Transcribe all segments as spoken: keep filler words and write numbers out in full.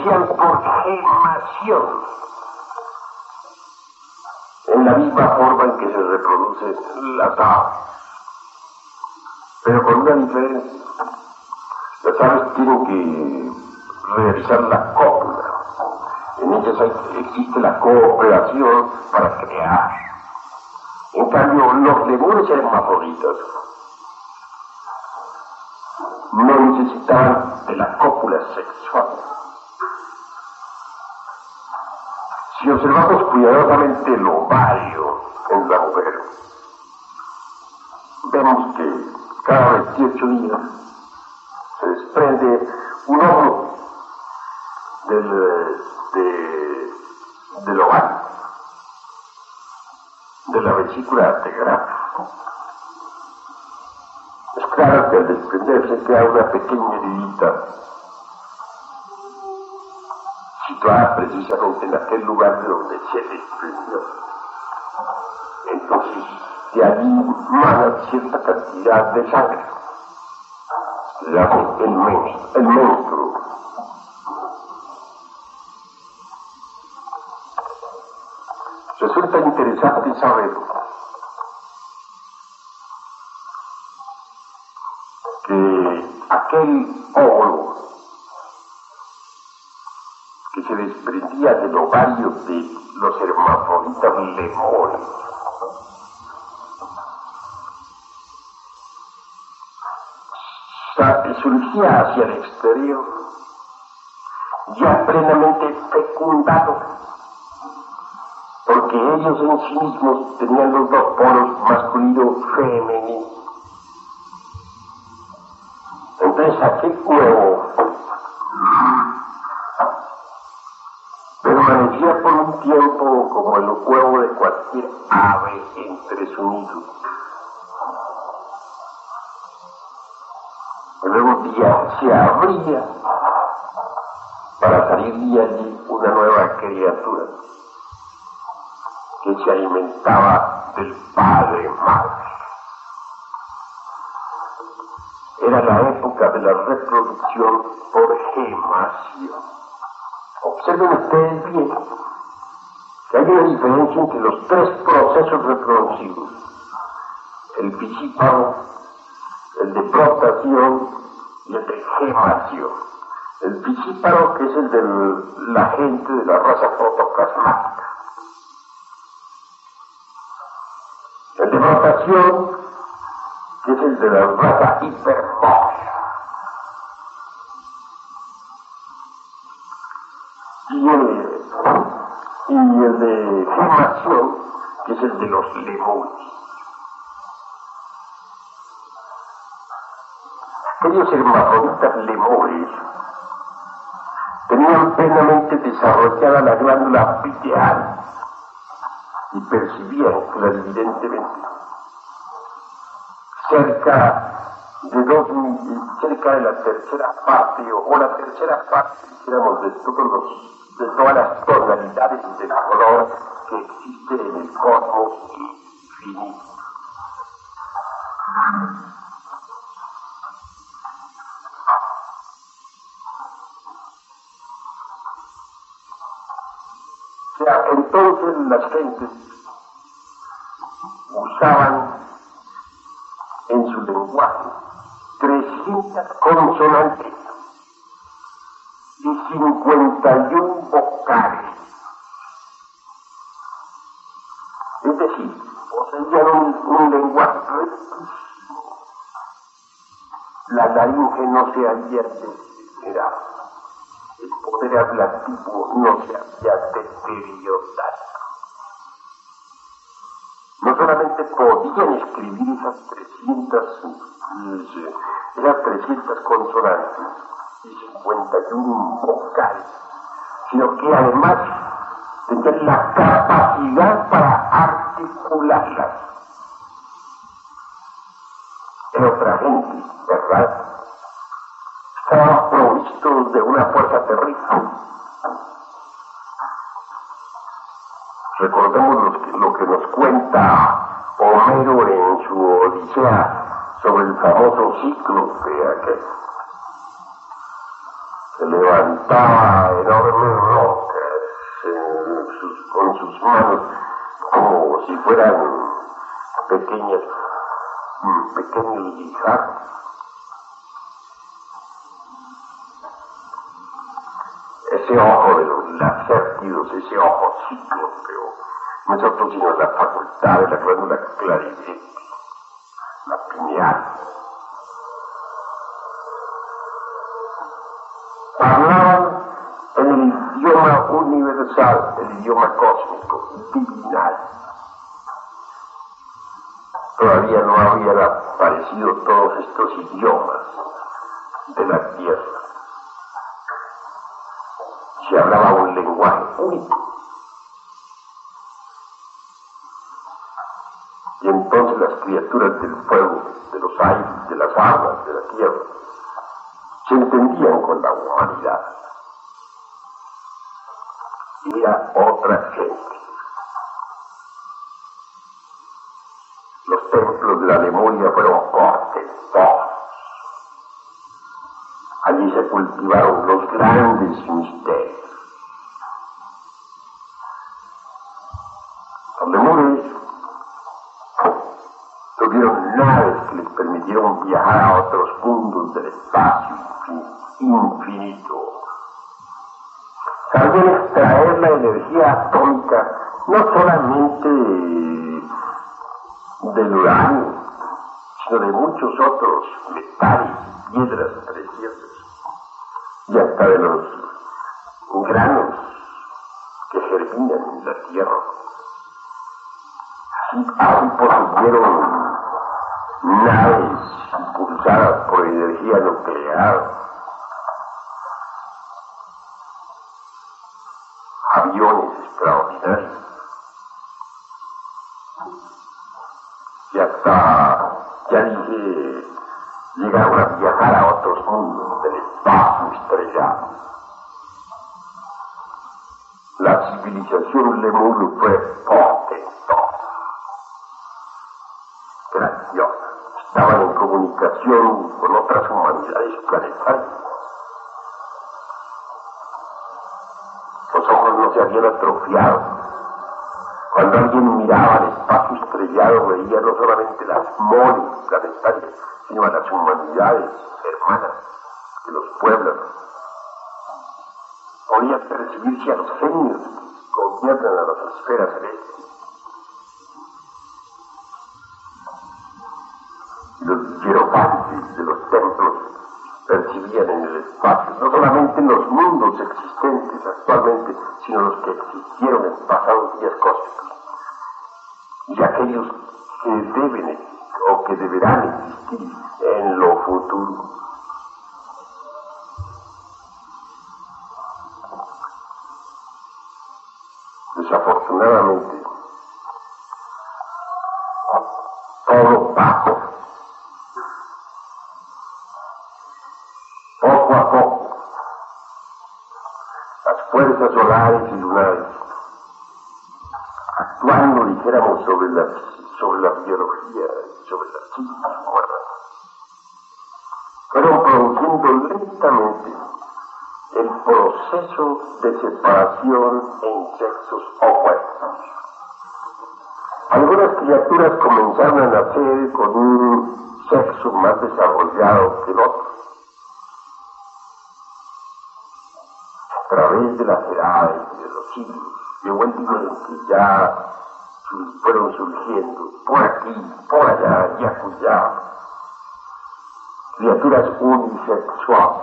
producían por gemación, en la misma forma en que se reproducen las aves, pero con una diferencia. Las aves tienen que realizar la cópula. En ellas existe la cooperación para crear. En cambio, los lemures hermafroditas no necesitaban de la cópula sexual. Si observamos cuidadosamente el ovario en la mujer, vemos que cada veintiocho días se desprende un óvulo del, de, del ovario, de la vesícula tegral. Es claro que al desprenderse queda una pequeña heridita situada precisamente en aquel lugar de donde se desprendió. Entonces, de allí mana cierta cantidad de sangre. Se llama el menstruo. El menstruo. Resulta interesante saber que aquel óvulo que se desprendía del ovario de los hermafroditas lemures surgía hacia el exterior ya plenamente fecundado, porque ellos en sí mismos tenían los dos polos masculino y femenino. Entonces aquel huevo permanecía por un tiempo como el huevo de cualquier ave entre su nido. Luego un día se abría para salir de allí una nueva criatura que se alimentaba del padre madre. Era la época de la reproducción por gemación. Observen ustedes bien que hay una diferencia entre los tres procesos reproductivos: el piscíparo, el de protación y el de gemación. El piscíparo, que es el de la gente de la raza protoplasmática. El de protación, que es el de la raza hiperbórea. Y el, y el de gemación, que es el de los lemures. Aquellos hermafroditas lemures tenían plenamente desarrollada la glándula pineal y percibían clarividentemente cerca de dos cerca de la tercera parte o, o la tercera parte, dijéramos, de todos los de todas las tonalidades de color que existen en el cosmos infinito. O sea, entonces las gentes usaban en su lenguaje trescientas consonantes y cincuenta y uno vocales. Es decir, poseían un, un lenguaje riquísimo. La laringe no se había degenerado. El poder hablativo no se había deteriorado. No solamente podían escribir esas trescientas, esas trescientas consonantes y cincuenta y uno vocales, sino que además tenían la capacidad para articularlas. Era otra gente, ¿verdad? Estaban provistos de una fuerza terrible. Recordemos lo que, lo que nos cuenta Homero en su Odisea sobre el famoso cíclope aquel. Se levantaba enorme locas en sus, con sus manos como si fueran pequeñas, pequeños guijarros. Ese ojo de los lacértidos, ese ojo cíclope, nosotros sino la facultad de la glándula claridente, la pineal. Hablaban en el idioma universal, el idioma cósmico, divinal. Todavía no habían aparecido todos estos idiomas de la tierra. Se hablaba un lenguaje único. Y entonces las criaturas del fuego, de los aires, de las aguas, de la tierra, se entendían con la humanidad. Y era otra gente. Los templos de la Lemuria fueron cortes, todos. Allí se cultivaron los grandes misterios. Los lemures tuvieron naves que les permitieron viajar a otros mundos del espacio infinito. Sabían extraer la energía atómica no solamente del uranio, sino de muchos otros metales, piedras preciosas, y hasta de los granos que germinan en la tierra. Así, así poseyeron naves impulsadas por energía nuclear, aviones extraordinarios, y hasta, ya dije, llegaron a viajar a otros mundos del espacio estrellado. La civilización lemur fue portentosa, grandiosa. Estaban en comunicación con otras humanidades planetarias. Los ojos no se habían atrofiado. Cuando alguien miraba al espacio estrellado, veía no solamente las moles planetarias, sino a las humanidades hermanas de los pueblos. Podía percibirse a los genios que gobiernan a las esferas celestes. Los hierofantes de los templos percibían en el espacio, no solamente en los mundos existentes actualmente, sino los que existieron en pasados días cósmicos, y aquellos que deben o que deberán existir en lo futuro. Desafortunadamente, todo pasó. Poco a poco, las fuerzas solares y lunares, actuando, dijéramos, sobre la, sobre la biología, sobre las ciencias humanas, fueron produciendo lentamente el proceso de separación en sexos opuestos. Algunas criaturas comenzaron a nacer con un sexo más desarrollado que el otro. A través de las edades y de los siglos, llegó el día en que ya fueron surgiendo por aquí, por allá y acullá criaturas unisexuales,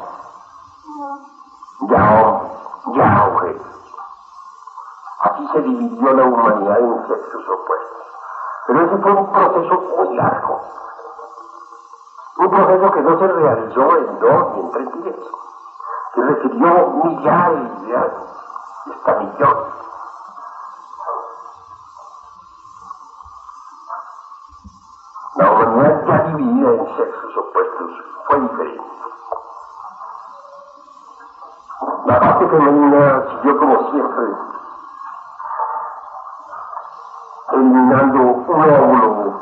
ya hombres, ya mujeres. Así se dividió la humanidad en sexos opuestos. Pero ese fue un proceso muy largo, un proceso que no se realizó en dos ni en tres días, que requirió millares de años, y hasta millones. La humanidad ya dividida en sexos opuestos fue diferente. La parte femenina siguió como siempre, eliminando un óvulo